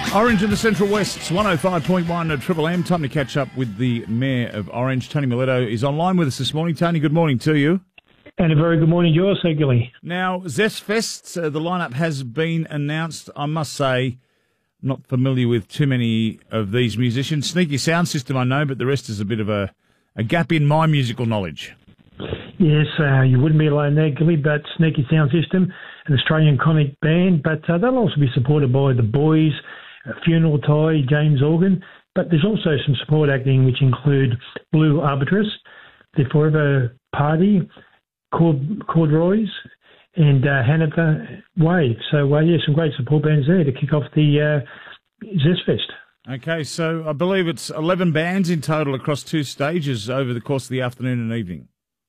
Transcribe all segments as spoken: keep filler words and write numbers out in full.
Orange in the Central West, it's one oh five point one at Triple M. Time to catch up with the Mayor of Orange. Tony Miletto is online with us this morning. Tony, good morning to you. And a very good morning to you also, Gilly. Now, Zest Fest, uh, the lineup has been announced. I must say, not familiar with too many of these musicians. Sneaky Sound System, I know, but the rest is a bit of a, a gap in my musical knowledge. Yes, uh, you wouldn't be alone there, Gilly, but Sneaky Sound System, an Australian comic band, but uh, they'll also be supported by The Boys, uh, Funeral Tie, James Organ, but there's also some support acting which include Blue Arbitress, The Forever Party, Cord- Corduroys, and uh, Hannah Wave. So, uh, yeah, some great support bands there to kick off the uh, Zest Fest. Okay, so I believe it's eleven bands in total across two stages over the course of the afternoon and evening.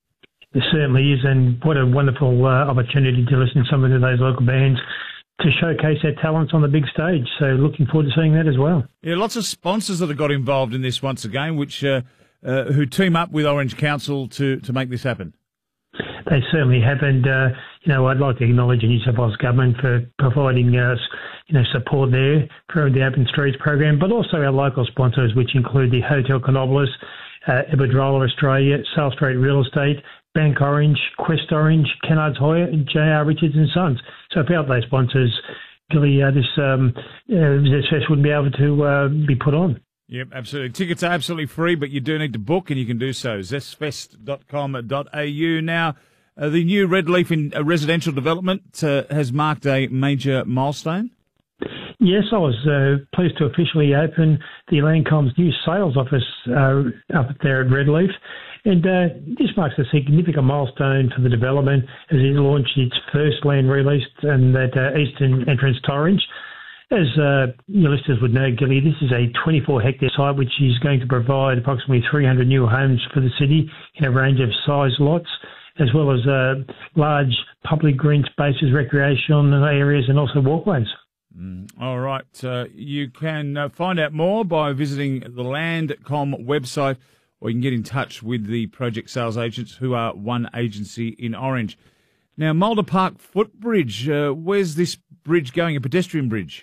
It certainly is, and what a wonderful uh, opportunity to listen to some of those local bands to showcase their talents on the big stage. So looking forward to seeing that as well. Yeah, lots of sponsors that have got involved in this once again, which uh, uh, who team up with Orange Council to, to make this happen. They certainly have, and uh, you know, I'd like to acknowledge the New South Wales government for providing us, you know, support there for the Open Streets program, but also our local sponsors, which include the Hotel Canobolas, uh, Iberdrola Australia, South Street Real Estate, Bank Orange, Quest Orange, Kennards Hoyer, and J R Richards and Sons. So without those sponsors, Gilly, uh, this um, uh, this fest wouldn't be able to uh, be put on. Yep, absolutely. Tickets are absolutely free, but you do need to book, and you can do so. zest fest dot com dot a u. Now, uh, the new Red Leaf in uh, residential development uh, has marked a major milestone. Yes, I was uh, pleased to officially open the Landcom's new sales office uh, up there at Red Leaf. And uh, this marks a significant milestone for the development as it launched its first land release in that uh, eastern entrance to Orange. As uh, your listeners would know, Gilly, this is a twenty-four hectare site which is going to provide approximately three hundred new homes for the city in a range of size lots, as well as uh, large public green spaces, recreational areas, and also walkways. Mm, all right. Uh, you can uh, find out more by visiting the Landcom website, or you can get in touch with the project sales agents, who are one agency in Orange. Now, Mulder Park Footbridge, uh, where's this bridge going, a pedestrian bridge?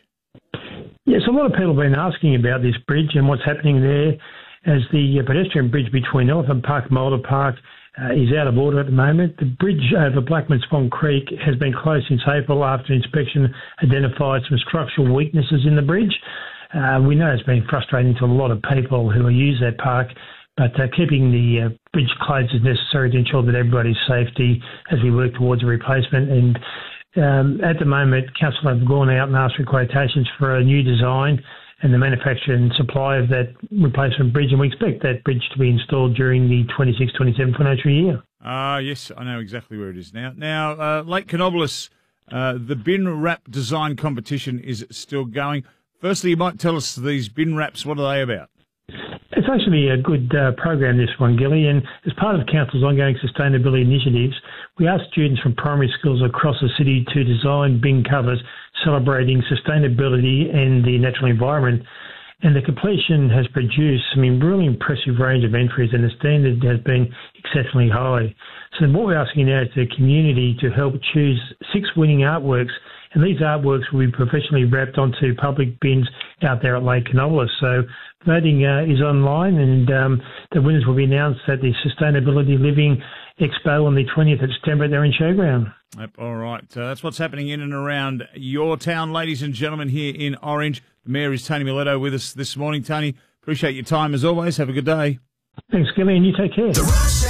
Yes, a lot of people have been asking about this bridge and what's happening there, as the pedestrian bridge between Elephant Park and Mulder Park uh, is out of order at the moment. The bridge over Blackman's Pond Creek has been closed since April after inspection identified some structural weaknesses in the bridge. Uh, we know it's been frustrating to a lot of people who use that park, but uh, keeping the uh, bridge closed is necessary to ensure that everybody's safety as we work towards a replacement. And um, at the moment, Council have gone out and asked for quotations for a new design and the manufacture and supply of that replacement bridge, and we expect that bridge to be installed during the twenty-six twenty-seven financial year. Ah, uh, yes, I know exactly where it is now. Now, uh, Lake Canobolas, uh, the bin wrap design competition is still going. Firstly, you might tell us these bin wraps, what are they about? It's actually a good uh, program, this one, Gilly, and as part of Council's ongoing sustainability initiatives, we asked students from primary schools across the city to design bin covers celebrating sustainability and the natural environment. And the completion has produced some really impressive range of entries, and the standard has been exceptionally high. So what we're asking now is the community to help choose six winning artworks, and these artworks will be professionally wrapped onto public bins out there at Lake Canobolas. So voting uh, is online, and um, the winners will be announced at the Sustainability Living Expo on the twentieth of September there in Showground. Yep, all right. Uh, that's what's happening in and around your town, ladies and gentlemen, here in Orange. The Mayor is Tony Miletto with us this morning. Tony, appreciate your time as always. Have a good day. Thanks, Gilly, and you take care.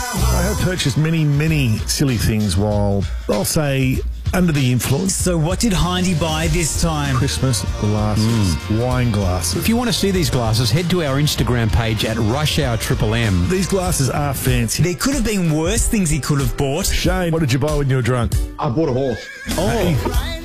I have purchased many, many silly things while, I'll say, under the influence. So what did Hindy buy this time? Christmas glasses, mm. wine glasses. If you want to see these glasses, head to our Instagram page at Rush Hour Triple M. These glasses are fancy. There could have been worse things he could have bought. Shane, what did you buy when you were drunk? I bought a horse. Oh. Hey.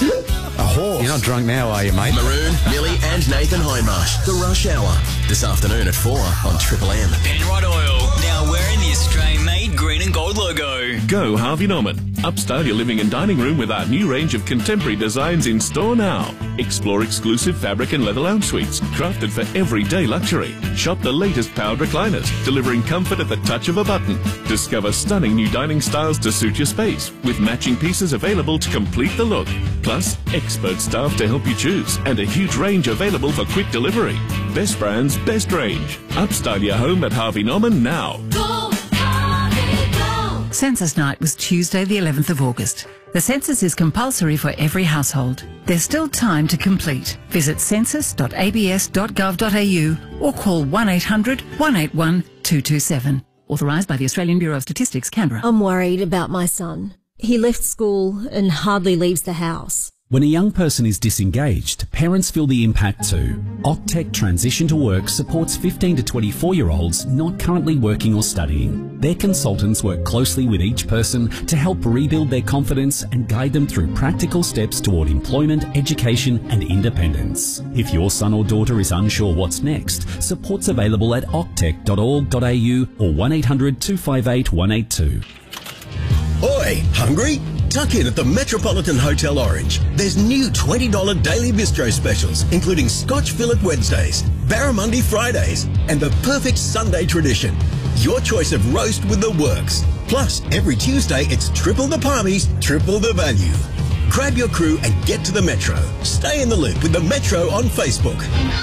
A horse. You're not drunk now, are you, mate? Maroon, Millie and Nathan Hindmarsh. The Rush Hour. This afternoon at four on Triple M. Penrod Oil. Now wearing the Australian-made green and gold logo. logo. Go Harvey Norman. Upstyle your living and dining room with our new range of contemporary designs in store now. Explore exclusive fabric and leather lounge suites, crafted for everyday luxury. Shop the latest powered recliners, delivering comfort at the touch of a button. Discover stunning new dining styles to suit your space, with matching pieces available to complete the look. Plus, expert staff to help you choose, and a huge range available for quick delivery. Best brands, best range. Upstyle your home at Harvey Norman now. Go, Harvey, go. Census night was Tuesday the eleventh of August. The census is compulsory for every household. There's still time to complete. Visit census dot a b s dot gov dot a u or call one eight hundred, one eight one, two two seven. Authorised by the Australian Bureau of Statistics, Canberra. I'm worried about my son. He left school and hardly leaves the house. When a young person is disengaged, parents feel the impact too. Octec Transition to Work supports fifteen to twenty-four-year-olds not currently working or studying. Their consultants work closely with each person to help rebuild their confidence and guide them through practical steps toward employment, education and independence. If your son or daughter is unsure what's next, support's available at octec dot org dot a u or one eight hundred, two five eight, one eight two. Oi, hungry? Tuck in at the Metropolitan Hotel Orange. There's new twenty dollars daily bistro specials, including Scotch Fillet Wednesdays, Barramundi Fridays, and the perfect Sunday tradition. Your choice of roast with the works. Plus, every Tuesday, it's triple the palmies, triple the value. Grab your crew and get to the Metro. Stay in the loop with the Metro on Facebook.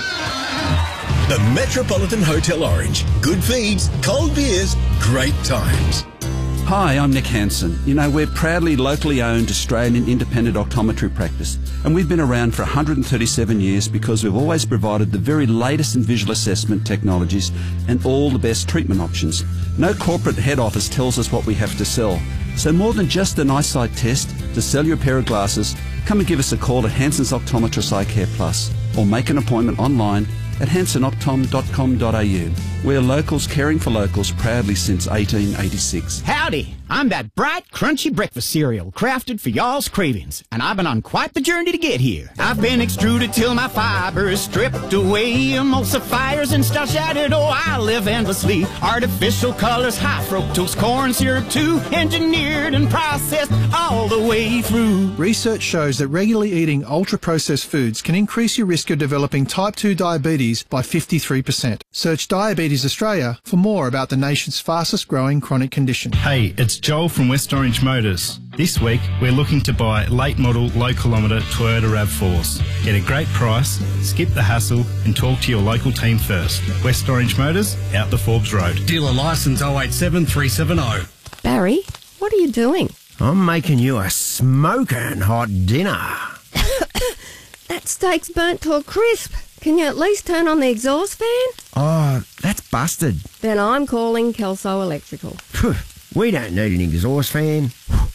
The Metropolitan Hotel Orange. Good feeds, cold beers, great times. Hi, I'm Nick Hansen. You know, we're proudly locally owned Australian independent optometry practice, and we've been around for one hundred thirty-seven years because we've always provided the very latest in visual assessment technologies and all the best treatment options. No corporate head office tells us what we have to sell. So more than just an eyesight test, to sell you a pair of glasses, come and give us a call at Hansen's Optometrist Eye Care Plus, or make an appointment online at hansen optom dot com dot a u. We're locals caring for locals proudly since eighteen eighty-six. Howdy, I'm that bright, crunchy breakfast cereal crafted for y'all's cravings, and I've been on quite the journey to get here. I've been extruded till my fiber is stripped away, emulsifiers and starch added, oh, I live endlessly. Artificial colors, high fructose corn syrup too, engineered and processed all the way through. Research shows that regularly eating ultra-processed foods can increase your risk of developing type two diabetes by fifty-three percent. Search Diabetes Australia for more about the nation's fastest growing chronic condition. Hey, it's Joel from West Orange Motors. This week, we're looking to buy late model, low kilometre Toyota RAV fours. Get a great price, skip the hassle and talk to your local team first. West Orange Motors, out the Forbes Road. Dealer licence oh eight seven three seven oh. Barry, what are you doing? I'm making you a smoking hot dinner. That steak's burnt to a crisp. Can you at least turn on the exhaust fan? Oh, that's busted. Then I'm calling Kelso Electrical. We don't need an exhaust fan.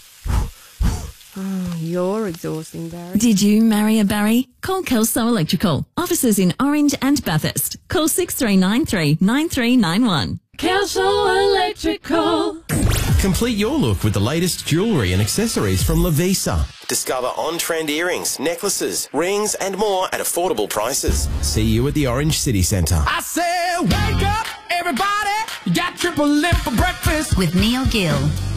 Oh, you're exhausting, Barry. Did you marry a Barry? Call Kelso Electrical. Offices in Orange and Bathurst. Call six three nine three, nine three nine one. Kelso Electrical. Complete your look with the latest jewellery and accessories from Lavisa. Discover on-trend earrings, necklaces, rings and more at affordable prices. See you at the Orange City Centre. I said, wake up, everybody. You got Triple M for breakfast. With Neil Gill.